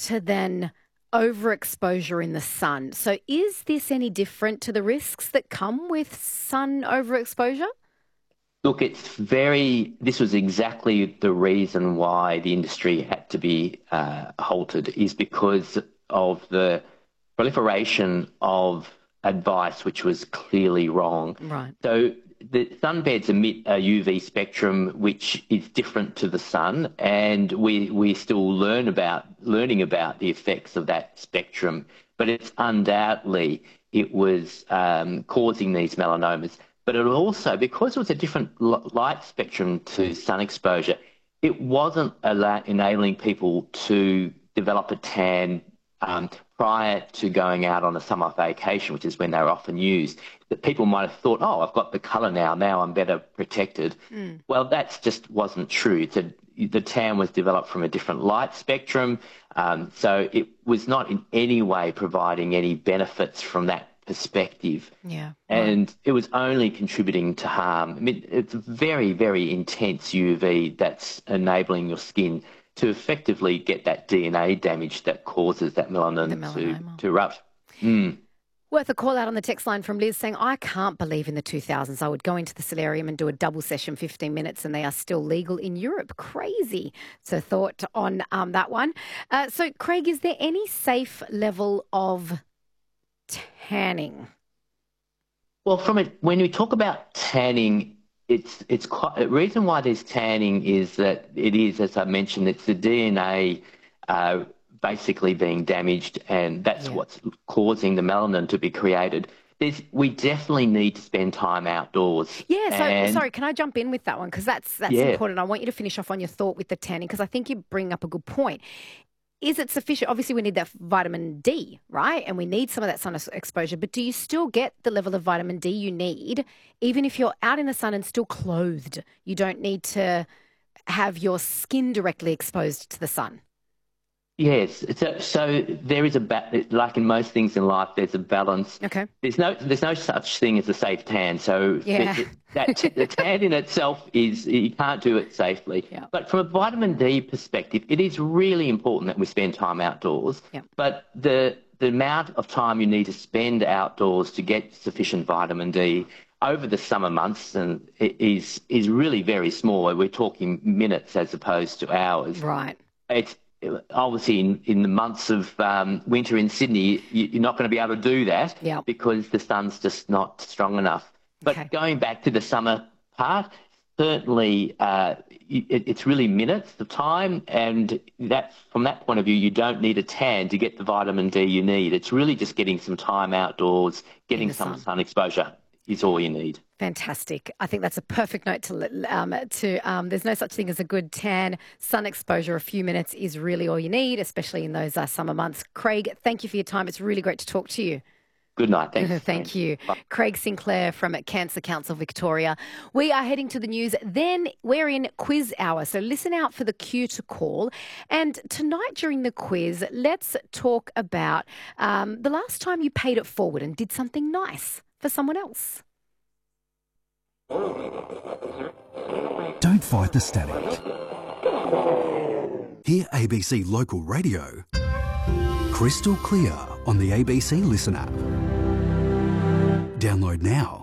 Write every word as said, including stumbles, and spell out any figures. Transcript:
to then overexposure in the sun. So is this any different to the risks that come with sun overexposure? Look, it's very, this was exactly the reason why the industry had to be uh, halted, is because of the proliferation of advice which was clearly wrong. Right. So the sunbeds emit a U V spectrum which is different to the sun, and we we still learn about learning about the effects of that spectrum, but it's undoubtedly it was um, causing these melanomas. But it also, because it was a different light spectrum to sun exposure, it wasn't allow- enabling people to develop a tan um, prior to going out on a summer vacation, which is when they're often used. That people might have thought, oh, I've got the colour now, now I'm better protected. Mm. Well, that just wasn't true. It's a, the tan was developed from a different light spectrum, um, so it was not in any way providing any benefits from that perspective. Yeah. And right. It was only contributing to harm. I mean, it's very, very intense U V that's enabling your skin to effectively get that D N A damage that causes that melanin to, to erupt. Mm. Worth a call out on the text line from Liz saying, I can't believe in the two thousands I would go into the solarium and do a double session, fifteen minutes, and they are still legal in Europe. Crazy. So thought on um, that one. Uh, so, Craig, is there any safe level of tanning? Well, from it, when we talk about tanning, it's it's quite, the reason why there's tanning is that it is, as I mentioned, it's the D N A uh, basically being damaged, and that's yeah. what's causing the melanin to be created. There's, we definitely need to spend time outdoors. Yeah, so and, sorry, can I jump in with that one? Because that's that's yeah. important. I want you to finish off on your thought with the tanning, because I think you bring up a good point. Is it sufficient? Obviously, we need that vitamin D, right? And we need some of that sun exposure. But do you still get the level of vitamin D you need, even if you're out in the sun and still clothed? You don't need to have your skin directly exposed to the sun. Yes. So, so there is a ba- like in most things in life, there's a balance. Okay. There's no there's no such thing as a safe tan. So yeah. it, that t- the tan in itself is you can't do it safely. Yeah. But from a vitamin D perspective, it is really important that we spend time outdoors. Yeah. But the the amount of time you need to spend outdoors to get sufficient vitamin D over the summer months and is is really very small. We're talking minutes as opposed to hours. Right. It's obviously in, in the months of um, winter in Sydney, you, you're not going to be able to do that yep. because the sun's just not strong enough. But okay. going back to the summer part, certainly uh, it, it's really minutes of time, and that from that point of view, you don't need a tan to get the vitamin D you need. It's really just getting some time outdoors, getting some sun. sun exposure is all you need. Fantastic. I think that's a perfect note to, um, to um, there's no such thing as a good tan. Sun exposure, a few minutes is really all you need, especially in those uh, summer months. Craig, thank you for your time. It's really great to talk to you. Good night. Thanks. Thank Thanks. you. Bye. Craig Sinclair from Cancer Council Victoria. We are heading to the news. Then we're in quiz hour. So listen out for the cue to call. And tonight during the quiz, let's talk about um, the last time you paid it forward and did something nice for someone else. Don't fight the static. Hear A B C Local Radio crystal clear on the A B C Listen app. Download now.